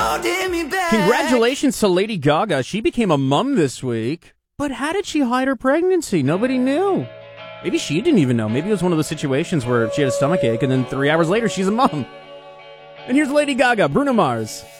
holding me back. Congratulations to Lady Gaga. She became a mom this week. But how did she hide her pregnancy? Nobody knew. Maybe she didn't even know. Maybe it was one of those situations where she had a stomachache and then 3 hours later she's a mom. And here's Lady Gaga, Bruno Mars.